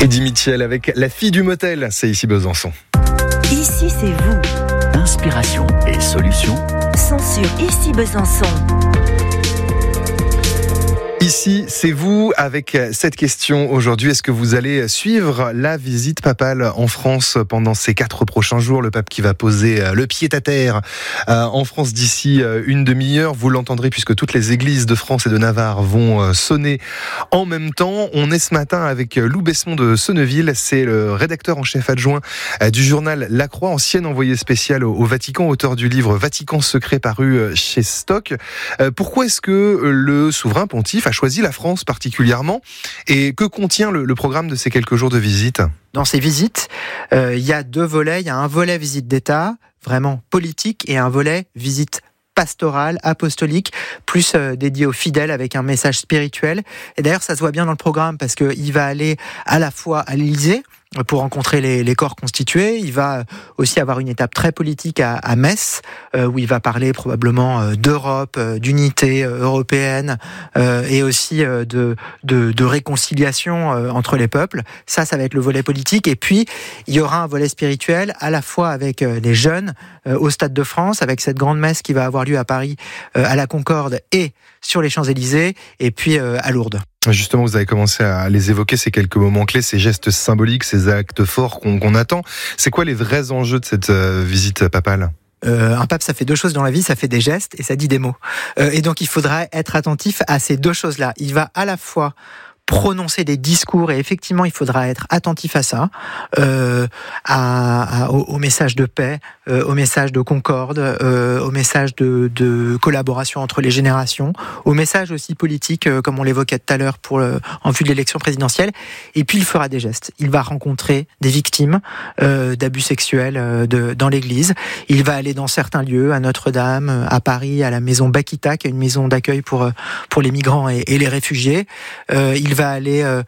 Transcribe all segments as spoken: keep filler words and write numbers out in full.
Eddie Mitchell avec La fille du motel, c'est ici Besançon. Ici c'est vous. Inspiration et solutions sont sur Ici Besançon. Ici, c'est vous avec cette question aujourd'hui. Est-ce que vous allez suivre la visite papale en France pendant ces quatre prochains jours? Le pape qui va poser le pied à terre en France d'ici une demi-heure. Vous l'entendrez puisque toutes les églises de France et de Navarre vont sonner en même temps. On est ce matin avec Lou Besmond de Sonneville. C'est le rédacteur en chef adjoint du journal La Croix, ancien envoyé spécial au Vatican, auteur du livre Vatican secret paru chez Stock. Pourquoi est-ce que le souverain pontife a choisi la France particulièrement, et que contient le, le programme de ces quelques jours de visite? Dans ces visites, euh, il y a deux volets. Il y a un volet visite d'État, vraiment politique, et un volet visite pastorale, apostolique, plus euh, dédié aux fidèles avec un message spirituel. Et d'ailleurs, ça se voit bien dans le programme parce qu'il va aller à la fois à l'Élysée pour rencontrer les, les corps constitués. Il va aussi avoir une étape très politique à, à Metz, euh, où il va parler probablement euh, d'Europe, euh, d'unité euh, européenne, euh, et aussi euh, de, de, de réconciliation euh, entre les peuples. Ça, ça va être le volet politique. Et puis, il y aura un volet spirituel, à la fois avec euh, les jeunes euh, au Stade de France, avec cette grande messe qui va avoir lieu à Paris, euh, à la Concorde et sur les Champs-Élysées, et puis euh, à Lourdes. Justement, vous avez commencé à les évoquer, ces quelques moments clés, ces gestes symboliques, ces actes forts qu'on, qu'on attend. C'est quoi les vrais enjeux de cette euh, visite papale ? Euh, un pape, ça fait deux choses dans la vie, ça fait des gestes et ça dit des mots. Euh, et donc, il faudra être attentif à ces deux choses-là. Il va à la fois prononcer des discours, et effectivement, il faudra être attentif à ça, euh, à, à, au, au message de paix, euh, au message de concorde, euh, au message de, de collaboration entre les générations, au message aussi politique, euh, comme on l'évoquait tout à l'heure, pour le, en vue de l'élection présidentielle. Et puis, il fera des gestes. Il va rencontrer des victimes euh, d'abus sexuels euh, de, dans l'Église. Il va aller dans certains lieux, à Notre-Dame, à Paris, à la maison Bakita, qui est une maison d'accueil pour pour les migrants et, et les réfugiés. Euh, il va aller euh,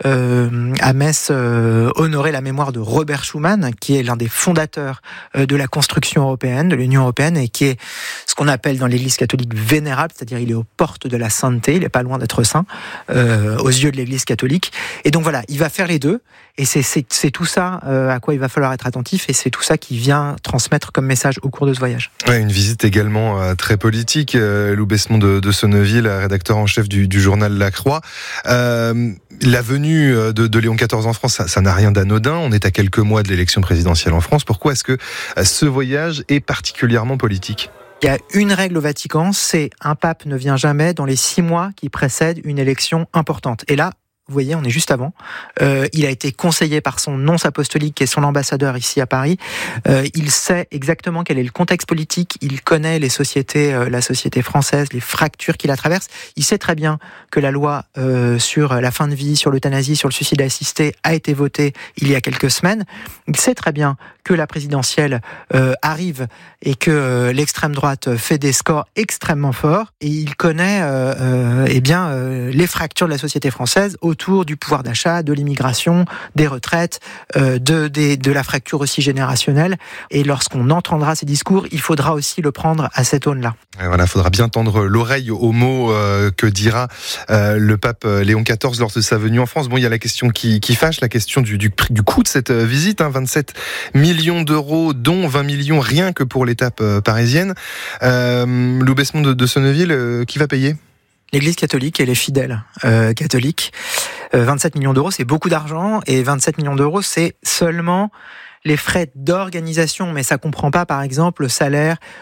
euh, à Metz euh, honorer la mémoire de Robert Schuman, qui est l'un des fondateurs euh, de la construction européenne, de l'Union européenne, et qui est ce qu'on appelle dans l'Église catholique vénérable, c'est-à-dire il est aux portes de la sainteté, il n'est pas loin d'être saint euh, aux yeux de l'Église catholique. Et donc voilà, il va faire les deux, et c'est, c'est, c'est tout ça euh, à quoi il va falloir être attentif, et c'est tout ça qui vient transmettre comme message au cours de ce voyage. Ouais, une visite également euh, très politique. Euh, Lou Besmond de, de Sonneville, rédacteur en chef du, du journal La Croix. Euh, la venue de, de Léon quatorze en France, ça, ça n'a rien d'anodin. On est à quelques mois de l'élection présidentielle en France. Pourquoi est-ce que ce voyage est particulièrement politique ? Il y a une règle au Vatican, c'est un pape ne vient jamais dans les six mois qui précèdent une élection importante. Et là, vous voyez, on est juste avant. Euh, il a été conseillé par son nonce apostolique, qui est son ambassadeur ici à Paris. Euh, il sait exactement quel est le contexte politique. Il connaît les sociétés, euh, la société française, les fractures qui la traversent. Il sait très bien que la loi euh, sur la fin de vie, sur l'euthanasie, sur le suicide assisté a été votée il y a quelques semaines. Il sait très bien que la présidentielle euh, arrive et que euh, l'extrême droite fait des scores extrêmement forts. Et il connaît euh, euh, eh bien euh, les fractures de la société française autour du pouvoir d'achat, de l'immigration, des retraites, euh, de, de, de la fracture aussi générationnelle. Et lorsqu'on entendra ces discours, il faudra aussi le prendre à cette aune-là. Et voilà, il faudra bien tendre l'oreille aux mots euh, que dira euh, le pape Léon quatorze lors de sa venue en France. Bon, il y a la question qui, qui fâche, la question du, du, du coût de cette visite, hein, vingt-sept millions d'euros, dont vingt millions rien que pour l'étape euh, parisienne. Euh, Lou Besmond de, de Sonneville, euh, qui va payer ? L'Église catholique et les fidèles euh, catholiques. Euh, vingt-sept millions d'euros, c'est beaucoup d'argent, et vingt-sept millions d'euros, c'est seulement les frais d'organisation, mais ça comprend pas, par exemple, le salaire